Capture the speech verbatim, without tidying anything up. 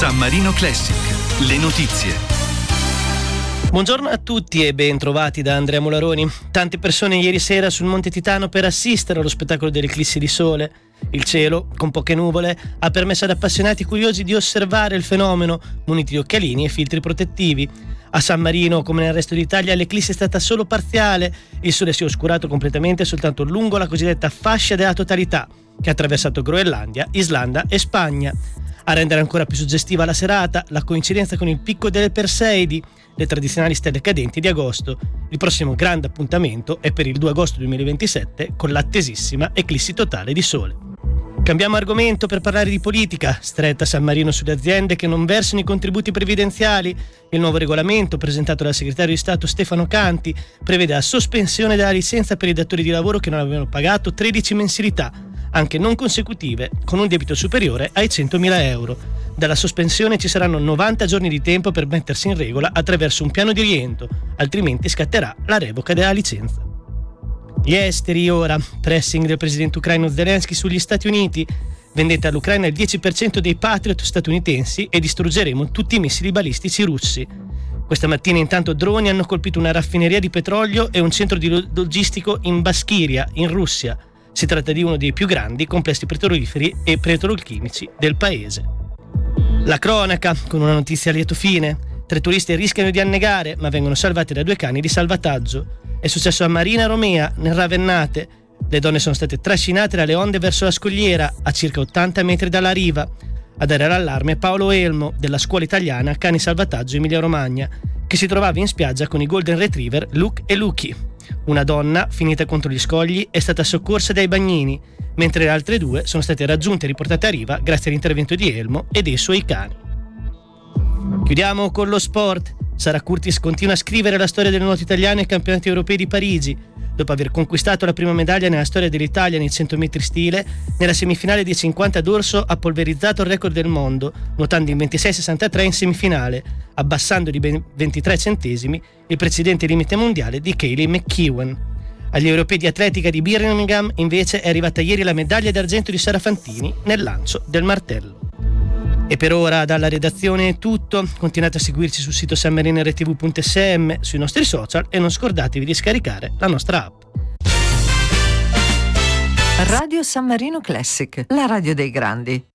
San Marino Classic, le notizie. Buongiorno a tutti e ben trovati da Andrea Molaroni. Tante persone ieri sera sul Monte Titano per assistere allo spettacolo dell'eclissi di sole. Il cielo, con poche nuvole, ha permesso ad appassionati curiosi di osservare il fenomeno, muniti di occhialini e filtri protettivi. A San Marino, come nel resto d'Italia, l'eclissi è stata solo parziale. Il sole si è oscurato completamente soltanto lungo la cosiddetta fascia della totalità, che ha attraversato Groenlandia, Islanda e Spagna. A rendere ancora più suggestiva la serata, la coincidenza con il picco delle Perseidi, le tradizionali stelle cadenti di agosto. Il prossimo grande appuntamento è per il due agosto duemilaventisette con l'attesissima eclissi totale di sole. Cambiamo argomento per parlare di politica. Stretta San Marino sulle aziende che non versano i contributi previdenziali. Il nuovo regolamento, presentato dal segretario di Stato Stefano Canti, prevede la sospensione della licenza per i datori di lavoro che non avevano pagato tredici mensilità, anche non consecutive, con un debito superiore ai centomila euro. Dalla sospensione ci saranno novanta giorni di tempo per mettersi in regola attraverso un piano di rientro, altrimenti scatterà la revoca della licenza. Gli esteri ora, pressing del presidente ucraino Zelensky sugli Stati Uniti, vendete all'Ucraina il dieci per cento dei Patriot statunitensi e distruggeremo tutti i missili balistici russi. Questa mattina intanto droni hanno colpito una raffineria di petrolio e un centro di logistico in Baskiria, in Russia. Si tratta di uno dei più grandi complessi petroliferi e petrolchimici del paese. La cronaca, con una notizia a lieto fine. Tre turisti rischiano di annegare, ma vengono salvati da due cani di salvataggio. È successo a Marina Romea, nel Ravennate. Le donne sono state trascinate dalle onde verso la scogliera, a circa ottanta metri dalla riva. A dare l'allarme Paolo Elmo, della scuola italiana Cani Salvataggio Emilia Romagna, che si trovava in spiaggia con i Golden Retriever Luke e Lucky. Una donna, finita contro gli scogli, è stata soccorsa dai bagnini, mentre le altre due sono state raggiunte e riportate a riva grazie all'intervento di Elmo e dei suoi cani. Chiudiamo con lo sport. Sara Curtis continua a scrivere la storia delle nuote italiane ai campionati europei di Parigi. Dopo aver conquistato la prima medaglia nella storia dell'Italia nei cento metri stile, nella semifinale dei cinquanta d'orso ha polverizzato il record del mondo, nuotando in ventisei virgola sessantatré in semifinale, abbassando di ben ventitré centesimi il precedente limite mondiale di Kayleigh McKeown. Agli europei di atletica di Birmingham invece è arrivata ieri la medaglia d'argento di Sara Fantini nel lancio del martello. E per ora dalla redazione è tutto. Continuate a seguirci sul sito san marino r t v punto s m, sui nostri social e non scordatevi di scaricare la nostra app. Radio San Marino Classic, la radio dei grandi.